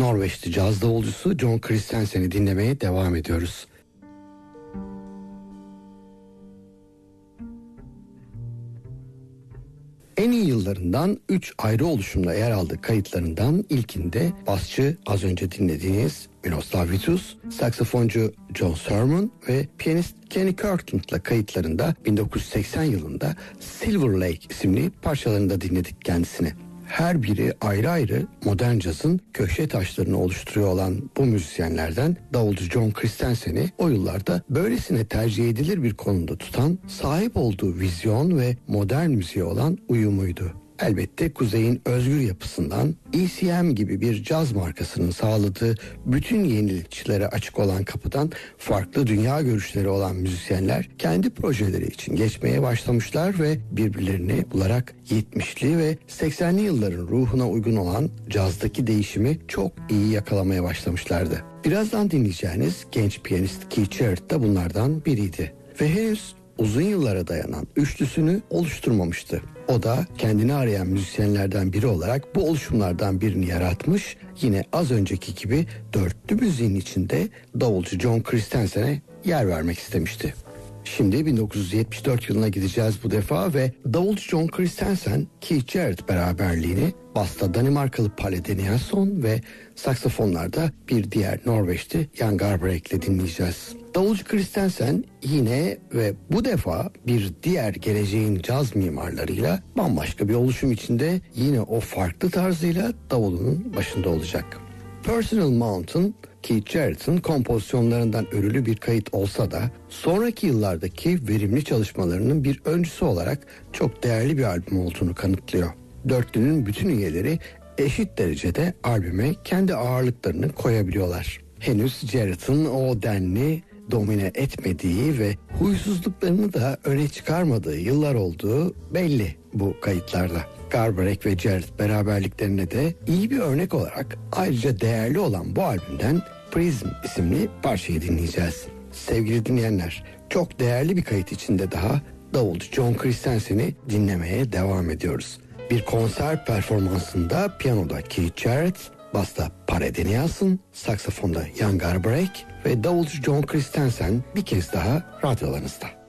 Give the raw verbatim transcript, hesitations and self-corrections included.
Norveçli caz davulcusu John Christensen'i dinlemeye devam ediyoruz. En iyi yıllarından üç ayrı oluşumla yer aldığı kayıtlarından ilkinde basçı az önce dinlediğiniz Miroslav Vitous, saksafoncu John Surman ve piyanist Kenny Kirkland'la kayıtlarında bin dokuz yüz seksen yılında Silver Lake isimli parçalarında dinledik kendisini. Her biri ayrı ayrı modern cazın köşe taşlarını oluşturuyor olan bu müzisyenlerden davulcu John Christensen'i o yıllarda böylesine tercih edilir bir konumda tutan, sahip olduğu vizyon ve modern müziğe olan uyumuydu. Elbette Kuzey'in özgür yapısından E C M gibi bir caz markasının sağladığı bütün yenilikçilere açık olan kapıdan farklı dünya görüşleri olan müzisyenler kendi projeleri için geçmeye başlamışlar ve birbirlerini bularak yetmişli ve seksenli yılların ruhuna uygun olan cazdaki değişimi çok iyi yakalamaya başlamışlardı. Birazdan dinleyeceğiniz genç piyanist Keith Jarrett da bunlardan biriydi ve henüz uzun yıllara dayanan üçlüsünü oluşturmamıştı. O da kendini arayan müzisyenlerden biri olarak bu oluşumlardan birini yaratmış, yine az önceki gibi dörtlü müziğin içinde davulcu John Christensen'e yer vermek istemişti. Şimdi bin dokuz yüz yetmiş dört yılına gideceğiz bu defa ve davulcu John Christensen, Keith Jarrett beraberliğini basta Danimarkalı Palle Danielsson ve saksafonlarda bir diğer Norveçli Jan Garbarek ile dinleyeceğiz. Davulcu Christensen yine ve bu defa bir diğer geleceğin caz mimarlarıyla bambaşka bir oluşum içinde yine o farklı tarzıyla davulunun başında olacak. Personal Mountain, Keith Jarrett'ın kompozisyonlarından örülü bir kayıt olsa da sonraki yıllardaki verimli çalışmalarının bir öncüsü olarak çok değerli bir albüm olduğunu kanıtlıyor. Dörtlünün bütün üyeleri eşit derecede albüme kendi ağırlıklarını koyabiliyorlar. Henüz Jarrett'ın o denli domine etmediği ve huysuzluklarını da öne çıkarmadığı yıllar olduğu belli bu kayıtlarda. Garbarek ve Jarrett beraberliklerine de iyi bir örnek olarak ayrıca değerli olan bu albümden Prism isimli parçayı dinleyeceğiz. Sevgili dinleyenler, çok değerli bir kayıt içinde daha davulcu John Christensen'i dinlemeye devam ediyoruz. Bir konser performansında piyanoda Keith Jarrett, basta Palle Danielsson, saksafonda Jan Garbarek ve davulcu John Christensen bir kez daha radyolarınızda.